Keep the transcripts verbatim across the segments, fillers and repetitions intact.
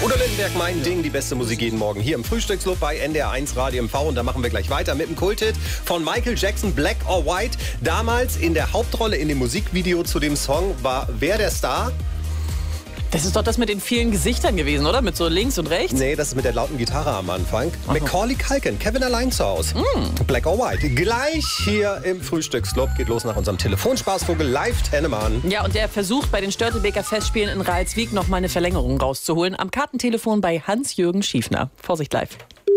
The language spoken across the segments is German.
Udo Lindenberg, mein Ding, die beste Musik jeden Morgen hier im Frühstücksclub bei N D R eins Radio M V. Und da machen wir gleich weiter mit dem Kulthit von Michael Jackson, Black or White. Damals in der Hauptrolle in dem Musikvideo zu dem Song war wer der Star? Das ist doch das mit den vielen Gesichtern gewesen, oder? Mit so links und rechts? Nee, das ist mit der lauten Gitarre am Anfang. Aha. Macaulay Culkin, Kevin allein zu Hause. Mm. Black or White. Gleich hier im Frühstücksclub geht los nach unserem Telefonspaßvogel Live Tennemann. Ja, und der versucht bei den Störtebeker Festspielen in Ralswiek noch mal eine Verlängerung rauszuholen. Am Kartentelefon bei Hans-Jürgen Schiefner. Vorsicht live.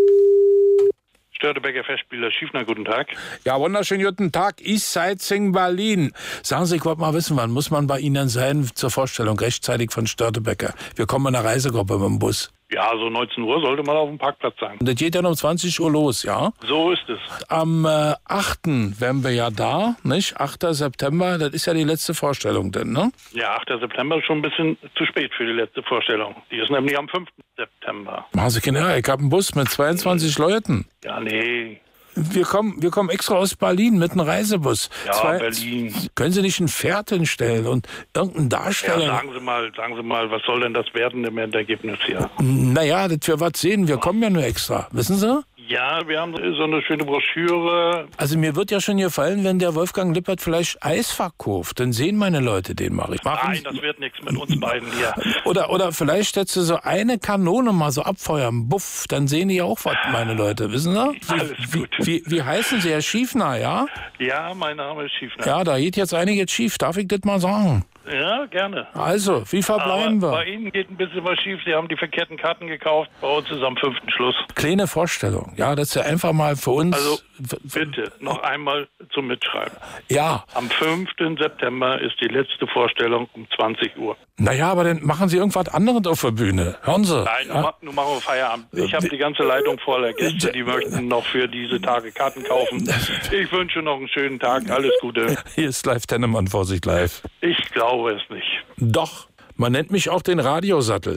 Störtebeker Festspieler Schiefner, guten Tag. Ja, wunderschönen guten Tag. Ich seid in Berlin. Sagen Sie, ich wollte mal wissen, wann muss man bei Ihnen sein zur Vorstellung rechtzeitig von Störtebeker? Wir kommen in einer Reisegruppe mit dem Bus. Ja, so neunzehn Uhr sollte man auf dem Parkplatz sein. Und das geht dann um zwanzig Uhr los, ja? So ist es. Am äh, achten wären wir ja da, nicht? achter September, das ist ja die letzte Vorstellung denn, ne? Ja, achter September ist schon ein bisschen zu spät für die letzte Vorstellung. Die ist nämlich am fünften September. Machen Sie keine Ärger, ich habe einen Bus mit zweiundzwanzig Leuten. Ja, nee. Wir kommen, wir kommen extra aus Berlin mit einem Reisebus. Ja, Zwei, Berlin. Können Sie nicht ein Pferd hinstellen und irgendeinen Darsteller? Ja, sagen Sie mal, sagen Sie mal, was soll denn das werden im Endergebnis hier? Naja, das wir was sehen, wir kommen ja nur extra, wissen Sie? Ja, wir haben so eine schöne Broschüre. Also mir wird ja schon gefallen, wenn der Wolfgang Lippert vielleicht Eis verkauft, dann sehen meine Leute den mal. Nein, das wird nichts mit uns beiden hier. Oder, oder vielleicht hättest du so eine Kanone mal so abfeuern, buff, dann sehen die auch was, meine Leute, wissen Sie? Alles gut. Wie, wie, wie heißen Sie, Herr Schiefner, ja? Ja, mein Name ist Schiefner. Ja, da geht jetzt einiges schief, darf ich das mal sagen? Ja, gerne. Also, wie verbleiben Aber wir? Bei Ihnen geht ein bisschen was schief. Sie haben die verkehrten Karten gekauft. Bei uns ist am fünften Schluss. Kleine Vorstellung, ja, das ist ja einfach mal für uns. Also, bitte, noch einmal zum Mitschreiben. Ja. Am fünften September ist die letzte Vorstellung um zwanzig Uhr. Naja, aber dann machen Sie irgendwas anderes auf der Bühne. Hören Sie. Nein, ja? nun machen wir Feierabend. Ich habe die ganze Leitung voller Gäste, die möchten noch für diese Tage Karten kaufen. Ich wünsche noch einen schönen Tag. Alles Gute. Hier ist Live Tennemann, Vorsicht live. Ich glaube es nicht. Doch, man nennt mich auch den Radiosattel.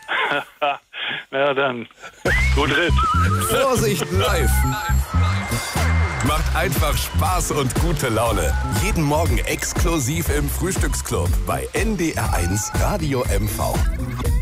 Na dann, gut Ritt. Vorsicht live. Macht einfach Spaß und gute Laune. Jeden Morgen exklusiv im Frühstücksclub bei N D R eins Radio M V.